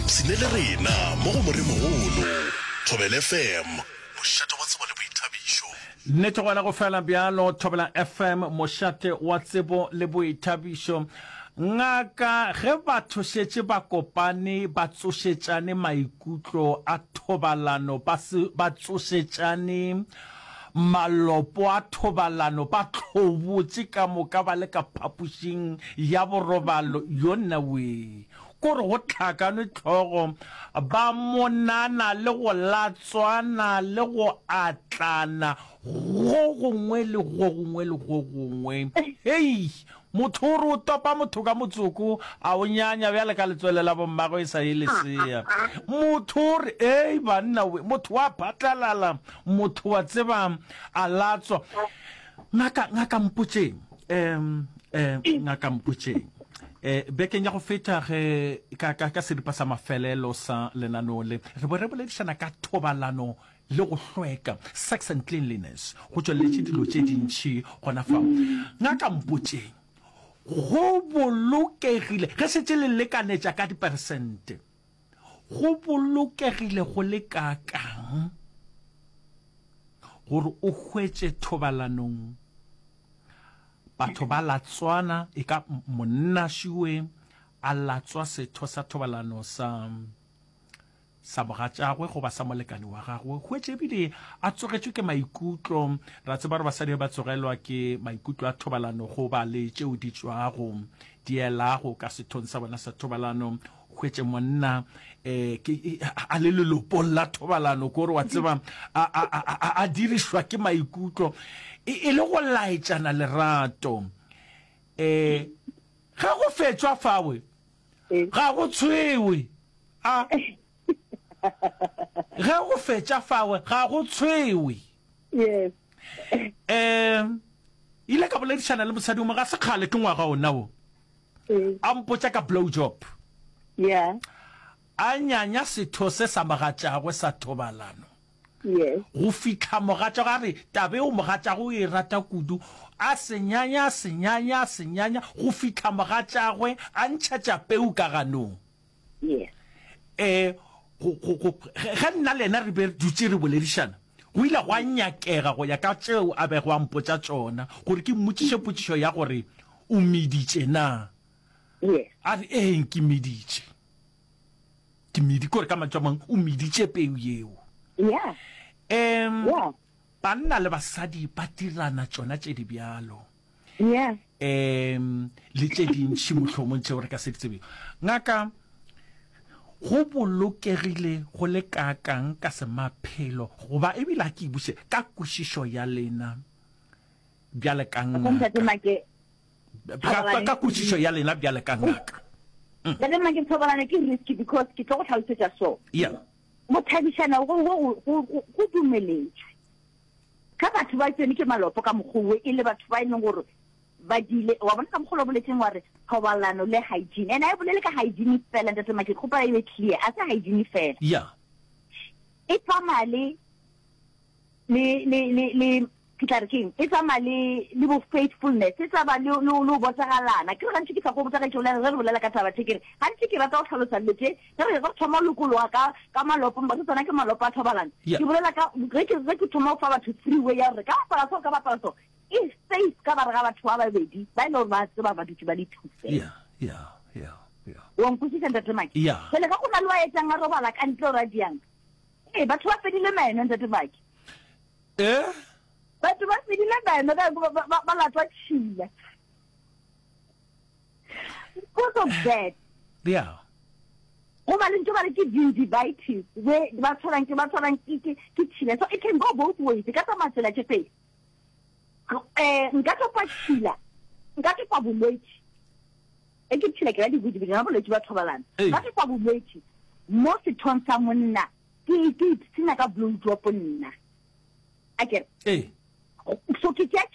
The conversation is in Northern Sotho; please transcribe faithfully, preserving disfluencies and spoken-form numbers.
ipsine le rena mo go moremogolo Thobela F M mošate wa tsebo le boithabišo nnete gona go fela bjalo Thobela F M mošate wa tsebo le boithabišo ngaka ge batho šetše ba kopane ba tsošetšane maikutlo a thobalano ba tsošetšane malopo a thobalano ba tlhobotse ka moka ba le ka phapušing ya borobalo yona we kore go tlhakanwe tlhogo ba monana le go latswana le go atlana go gongwe le go gongwe le go gongwe hei motho o re o topa motho ka motsoko a o nyanya bjale ka letswelela bommago e sa ye lesea motho o re ei banna we motho wa phatlalala motho wa tseba a latswa ngaka ngaka mpotšeng um um ngaka mpotšeng eh bekeng ya go feta ge ka ka ka seripa sa mafelelo sa lenaneo le re bo re boledišana ka thobalano le go hlweka sex and cleanliness go tšweletše dilo tše dintšhi gona fao ngaka mpotšeng go bolokegile ge setse le lekanetša ka dipersente go bolokegile go le kakang gore o hwetše thobalanong batho ba latswana e ka monna šiwe a latswa setho sa thobalano sa sa mogatšagwe go ba sa molekane wa gagwe hwetše ebile a tsogetšwe ke maikutlo ra tseba re basadi ba tsogelwa ke maikutlo a thobalano go ba le tšeo di tšwago di elago ka sethong sa bona sa thobalano hwetše monna eh a le lelopo la thobalano gore wa tseba a a a dirišwa ke maikutlo e le go laetšana lerato eh ga go fetšwa fawe ga go tshwewe a ge go fetša fawe ga go tshwewe yes um ile ka boledišana le mosadi mo ga se kgale ke ngwaga ona o a mpotša ka blow job yeah a nyanya setho se sa mogatšagwe sa thobalano yes go fitlha mogatšago a re tabe o mogatšago o e rata kudu a senyanya senyanya senyanya go fitlha mogatšagwe a ntšhatša peu ka ganong yes eh go go go ga nna lena re be dutse re boledišana go ile go nyakega go ya ka tšeo a be go ampotša tsona gore ke mmotšiše potšišo ya gore o meditše na yes a re eng ke meditše ke medi kore ka mantšwa mang o meditše peu yeo yeah um yeah banna le basadi ba dirana tšona tše di bjalo yeah um le tše dintšhi mohlomong tšeo re ka se di tsebeng ngaka go bolokegile go le kakang ka semaphelo goba ebile a ke ibuse ka kwešišo ya lena bjale ka ngaka ka kwešišo ya lena bjale ka ngaka ka le make thobalane ke risky because ke tlo go tlhalosetša so yeah mothabišana go dumeletšwe ka batho ba tsene ke malopo ka mokgowe e le batho ba e leng gore ba dile wa bona ka mogolo boletseng wa re thobalano le hygiene ena e bolele ka hygiene fela ntate make khopa e be clear a se hygiene fela yeah e tsamale le le le le kitla re keng e tsamale le bo faithfulness e tsa ba le le botsagalana ke re ntse ke sa go botsa ka tšolela re re bolela ka taba tsekere ga ntse ke rata go tlhalosa letse re re thoma lokolo ka ka malopo ba tsona ke malopo a thobalano ke bolela ka re ke re ke thoma go fa batho free way ya re ka ba so ka ba pa so is safe ka ba ga batho ba babedi ba ile ba tseba ba dutse ba di thuse yeah yeah yeah yeah wa nkutsisa ntate make yeah le ka go na le wa etsang a robala ka ntlo radiang eh batho ba fedile mene ntate make eh batho ba fedile mene ba ba latwa tshila because of that yeah go ba le ntho ba le ke gingivitis we ba tshwarang ke ba tshwarang ke ke tshila so it can go both ways ka tsa matsela tse pedi eh nka topa tshila nka topa bolwetse e ke tshila ke ra di budi ba bolwetse ba thobalana nka topa bolwetse mo se thontsha monna ke ke tsina ka blow drop nna a ke eh so ke tša